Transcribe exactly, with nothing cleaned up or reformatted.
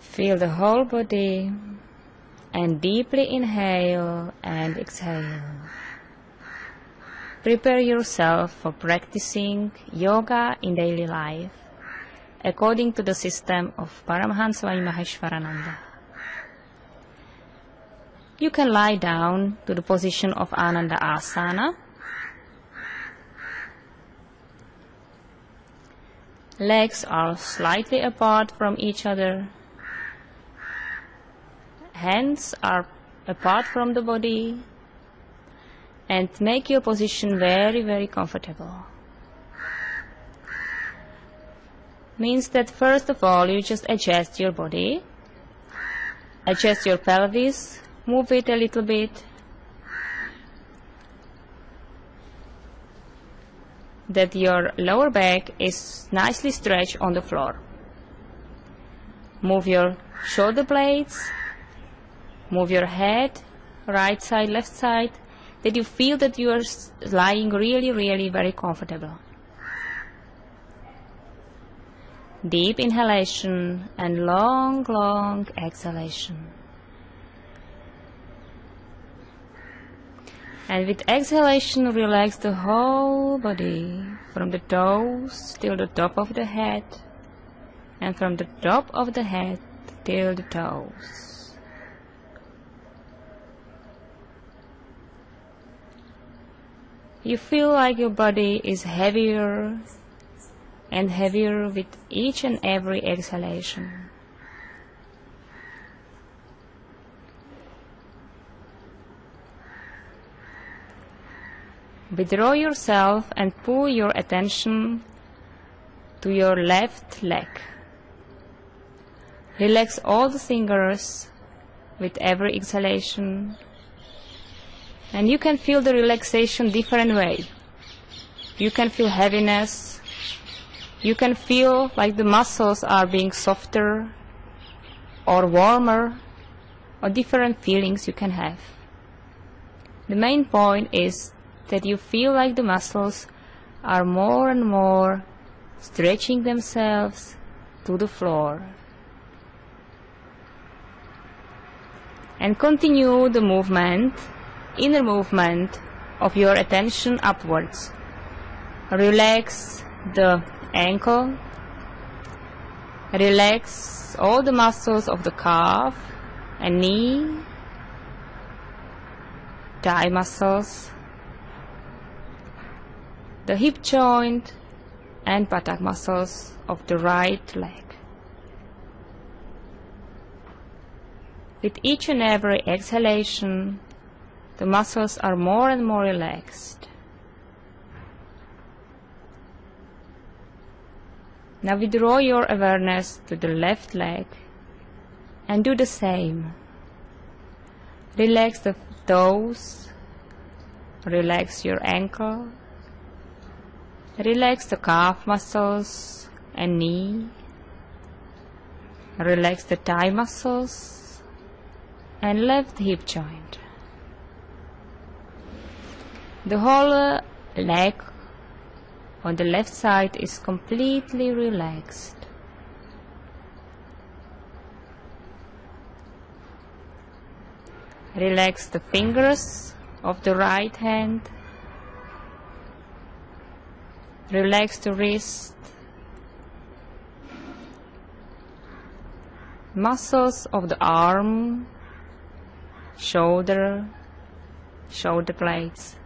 Feel the whole body and deeply inhale and exhale. Prepare yourself for practicing yoga in daily life according to the system of Paramahansa Swami Maheshwarananda. You can lie down to the position of Ananda Asana. Legs are slightly apart from each other. Hands are apart from the body. And make your position very, very comfortable. Means that first of all, you just adjust your body. Adjust your pelvis. Move it a little bit. That your lower back is nicely stretched on the floor. Move your shoulder blades. Move your head, right side, left side, that you feel that you are lying really, really very comfortable. Deep inhalation and long, long exhalation. And with exhalation, relax the whole body, from the toes till the top of the head, and from the top of the head till the toes. You feel like your body is heavier and heavier with each and every exhalation. Withdraw yourself and pull your attention to your left leg. Relax all the fingers with every exhalation. And you can feel the relaxation different way. You can feel heaviness. You can feel like the muscles are being softer or warmer, or different feelings you can have. The main point is that you feel like the muscles are more and more stretching themselves to the floor. And continue the movement, inner movement of your attention upwards. Relax the ankle. Relax all the muscles of the calf and knee, thigh muscles, the hip joint and buttock muscles of the right leg. With each and every exhalation, the muscles are more and more relaxed. Now withdraw your awareness to the left leg and do the same. Relax the toes, relax your ankle, relax the calf muscles and knee, relax the thigh muscles and left hip joint. The whole uh, leg on the left side is completely relaxed. Relax the fingers of the right hand. Relax the wrist. Muscles of the arm, shoulder, shoulder blades.